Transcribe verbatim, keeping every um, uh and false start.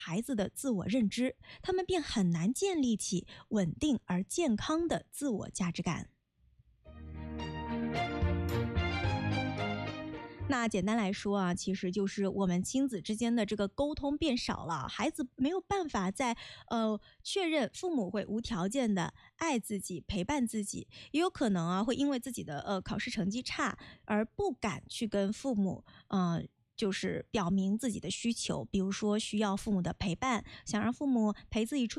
孩子的自我认知，他们便很难建立起稳定而健康的自我价值感。那简单来说啊，其实就是我们亲子之间的这个沟通变少了，孩子没有办法在呃确认父母会无条件的爱自己、陪伴自己，也有可能啊会因为自己的呃考试成绩差而不敢去跟父母呃就是表明自己的需求，比如说需要父母的陪伴，想让父母陪自己出